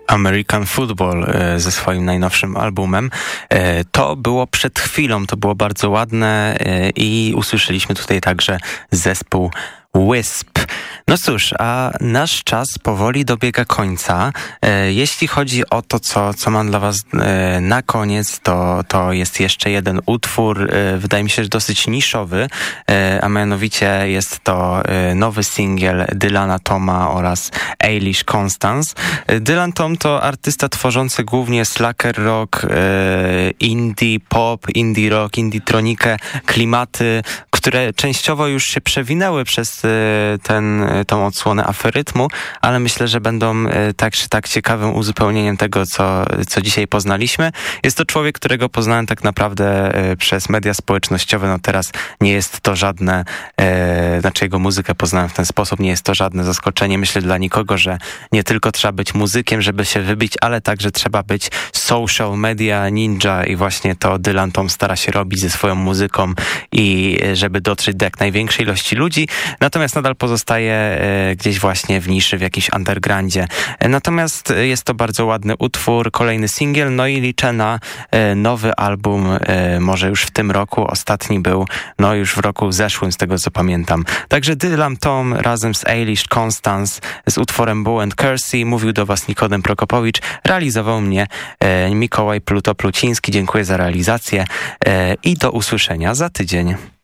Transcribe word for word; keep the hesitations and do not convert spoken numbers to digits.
American Football e, ze swoim najnowszym albumem. E, to było przed chwilą, to było bardzo ładne e, i usłyszeliśmy tutaj także zespół Wisp. No cóż, a nasz czas powoli dobiega końca. E, jeśli chodzi o to, co, co mam dla was e, na koniec, to, to jest jeszcze jeden utwór, e, wydaje mi się, że dosyć niszowy, e, a mianowicie jest to e, nowy singiel Dylana Toma oraz Eilish Constance. E, Dylan Tom to artysta tworzący głównie slacker rock, e, indie pop, indie rock, indie tronikę, klimaty, które częściowo już się przewinęły przez ten, tą odsłonę aferytmu, ale myślę, że będą tak czy tak ciekawym uzupełnieniem tego, co, co dzisiaj poznaliśmy. Jest to człowiek, którego poznałem tak naprawdę przez media społecznościowe. No teraz nie jest to żadne, e, znaczy jego muzykę poznałem w ten sposób, nie jest to żadne zaskoczenie, myślę, dla nikogo, że nie tylko trzeba być muzykiem, żeby się wybić, ale także trzeba być social media ninja i właśnie to Dylan Tom stara się robić ze swoją muzyką i żeby dotrzeć do jak największej ilości ludzi, natomiast nadal pozostaje e, gdzieś właśnie w niszy, w jakimś undergroundzie. E, natomiast jest to bardzo ładny utwór, kolejny singiel, no i liczę na e, nowy album, e, może już w tym roku, ostatni był, no już w roku zeszłym, z tego co pamiętam. Także Dylan Tom razem z Eilish Constance z utworem Bow and Kersey, mówił do was Nikodem Prokopowicz, realizował mnie e, Mikołaj Pluto-Pluciński, dziękuję za realizację e, i do usłyszenia za tydzień.